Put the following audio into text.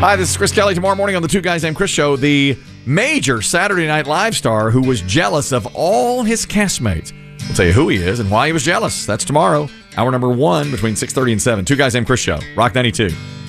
Hi, this is Chris Kelly. Tomorrow morning on the Two Guys Named Chris show, the major Saturday Night Live star who was jealous of all his castmates. We'll tell you who he is and why he was jealous. That's tomorrow, hour number 1 between 6:30 and 7. Two Guys Named Chris show, Rock 92.